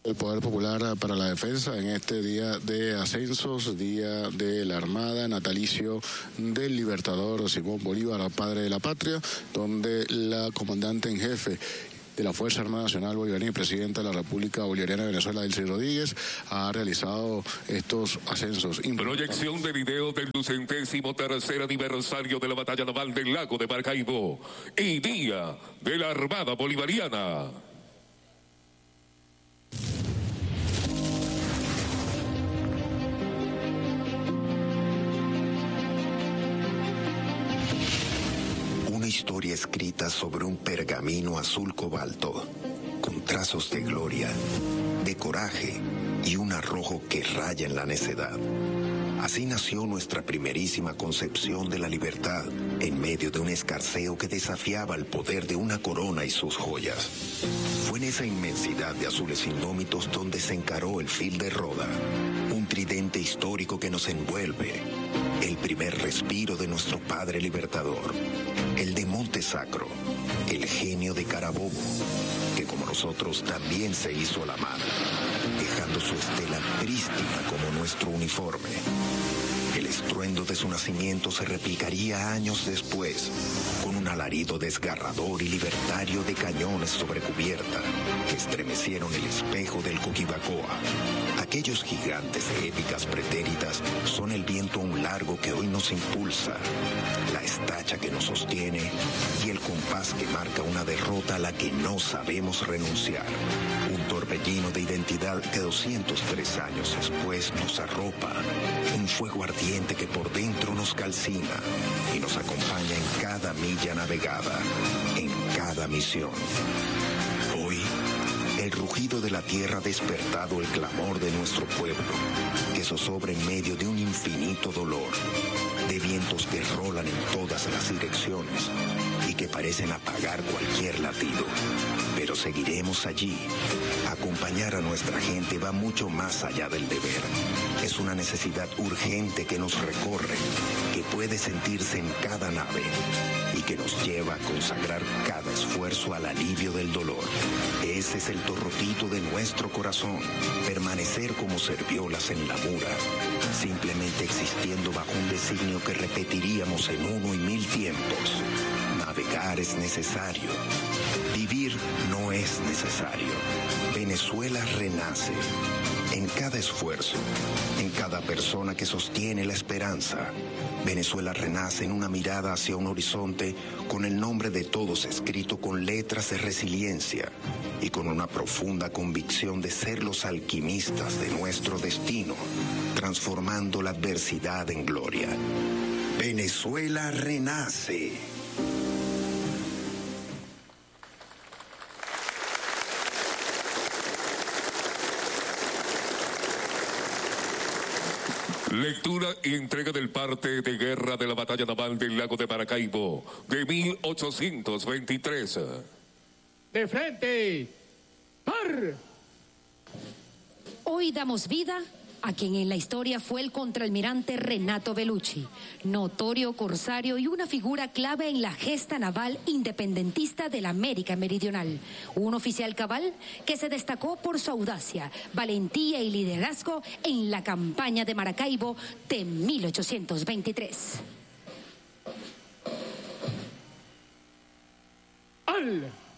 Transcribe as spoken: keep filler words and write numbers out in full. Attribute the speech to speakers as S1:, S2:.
S1: El Poder Popular para la Defensa en este día de ascensos, día de la Armada, natalicio del Libertador Simón Bolívar, padre de la patria, donde la comandante en jefe de la Fuerza Armada Nacional Bolivariana y presidenta de la República Bolivariana de Venezuela, Delcy Rodríguez, ha realizado estos ascensos.
S2: Proyección de video del ducentésimo tercer aniversario de la batalla naval del lago de Maracaibo y día de la Armada Bolivariana.
S3: Una historia escrita sobre un pergamino azul cobalto, con trazos de gloria, de coraje y un arrojo que raya en la necedad. Así nació nuestra primerísima concepción de la libertad, en medio de un escarceo que desafiaba el poder de una corona y sus joyas. Fue en esa inmensidad de azules indómitos donde se encaró el fil de Roda, un tridente histórico que nos envuelve, el primer respiro de nuestro padre libertador, el de Monte Sacro, el genio de Carabobo, que como nosotros también se hizo a la mar, dejando su estela prístina como nuestro uniforme. El estruendo de su nacimiento se replicaría años después, con un alarido desgarrador y libertario de cañones sobre cubierta que estremecieron el espejo del Coquibacoa. Aquellos gigantes de épicas pretéritas son el viento aún largo que hoy nos impulsa, la estacha que nos sostiene y el compás que marca una derrota a la que no sabemos renunciar. Un torbellino de identidad que doscientos tres años después nos arropa, un fuego ardiente que por dentro nos calcina y nos acompaña en cada milla navegada, en cada misión. Hoy, el rugido de la tierra ha despertado el clamor de nuestro pueblo, que zozobra en medio de un infinito dolor, de vientos que rolan en todas las direcciones y que parecen apagar cualquier latido. Pero seguiremos allí. Acompañar a nuestra gente va mucho más allá del deber. Es una necesidad urgente que nos recorre, que puede sentirse en cada nave y que nos lleva a consagrar cada esfuerzo al alivio del dolor. Ese es el torrotito de nuestro corazón, permanecer como serviolas en la mura, simplemente existiendo bajo un designio que repetiríamos en uno y mil tiempos. Navegar es necesario, vivir no es necesario. Venezuela renace en cada esfuerzo, en cada persona que sostiene la esperanza. Venezuela renace en una mirada hacia un horizonte con el nombre de todos escrito con letras de resiliencia y con una profunda convicción de ser los alquimistas de nuestro destino, transformando la adversidad en gloria. Venezuela renace.
S2: Lectura y entrega del parte de guerra de la batalla naval del lago de Maracaibo de mil ochocientos veintitrés.
S4: De frente. ¡Par!
S5: Hoy damos vida a quien en la historia fue el contraalmirante Renato Bellucci, notorio corsario y una figura clave en la gesta naval independentista de la América Meridional. Un oficial cabal que se destacó por su audacia, valentía y liderazgo en la campaña de Maracaibo de mil ochocientos veintitrés.
S4: ¡Al!